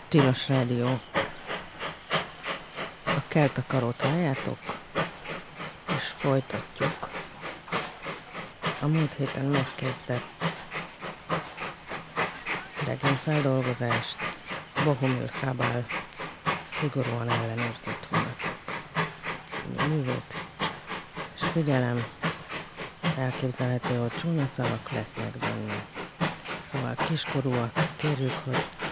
Tilos Rádió. A keltakarót halljátok, és folytatjuk a múlt héten megkezdett regényfeldolgozást, Bohumil Hrabal Szigorúan ellenőrzött vonatok című művét, és figyelem, elképzelhető, hogy csúnya szavak lesznek benne. Szóval kiskorúak, kérjük, hogy